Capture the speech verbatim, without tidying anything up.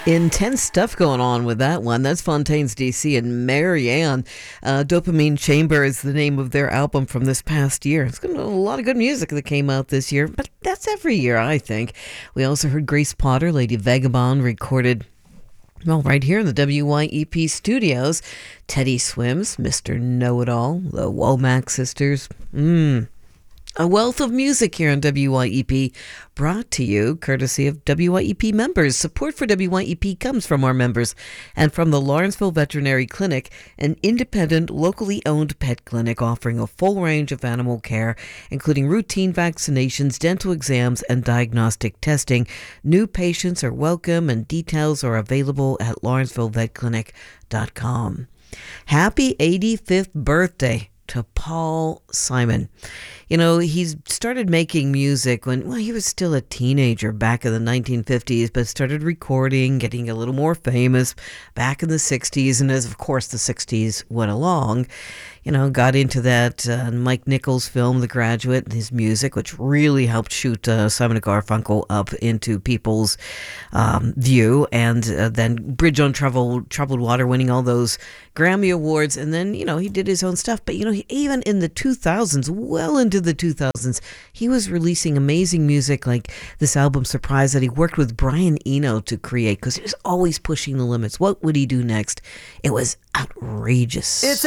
Intense stuff going on with that one. That's Fontaines D C and Marianne. Uh, Dopamine Chamber is the name of their album from this past year. It's got a lot of good music that came out this year, but that's every year, I think. We also heard Grace Potter, Lady Vagabond, recorded well, right here in the W Y E P studios. Teddy Swims, Mister Know-It-All, the Womack Sisters. Mmm. A wealth of music here on W Y E P, brought to you courtesy of W Y E P members. Support for W Y E P comes from our members and from the Lawrenceville Veterinary Clinic, an independent, locally owned pet clinic offering a full range of animal care, including routine vaccinations, dental exams, and diagnostic testing. New patients are welcome, and details are available at lawrenceville vet clinic dot com. Happy eighty-fifth birthday to Paul Simon. You know, he's started making music when, well, he was still a teenager back in the nineteen fifties, but started recording, getting a little more famous back in the sixties. And as, of course, the sixties went along, you know, got into that uh, Mike Nichols film, The Graduate, and his music, which really helped shoot uh, Simon and Garfunkel up into people's um, view. And uh, then Bridge on Troubled, Troubled Water, winning all those Grammy Awards. And then, you know, he did his own stuff. But, you know, he, even in the two thousands, well into the two thousands, he was releasing amazing music like this album, Surprise, that he worked with Brian Eno to create, because he was always pushing the limits. What would he do next? It was outrageous. It's